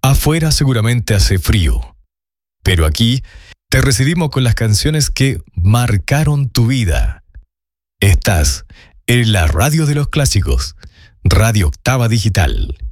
Afuera seguramente hace frío, pero aquí te recibimos con las canciones que marcaron tu vida. Estás en la radio de los clásicos, Radio Octava Digital.